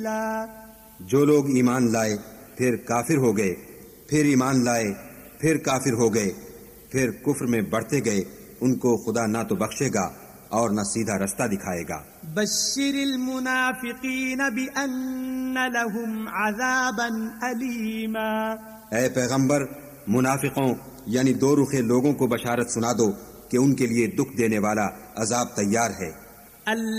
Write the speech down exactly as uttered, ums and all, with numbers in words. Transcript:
जो लोग ईमान लाए फिर काफिर हो गए, फिर ईमान लाए फिर काफिर हो गए, फिर कुफ्र में बढ़ते गए, उनको खुदा ना तो बख्शेगा और न सीधा रास्ता दिखाएगा। बश्शिरिल मुनाफिकीन बिअन्न लहुम अज़ाबन अलीमा। ऐ पैगंबर, मुनाफिकों यानी दो रुखे लोगों को बशारत सुना दो कि उनके लिए दुख देने वाला अजाब तैयार है।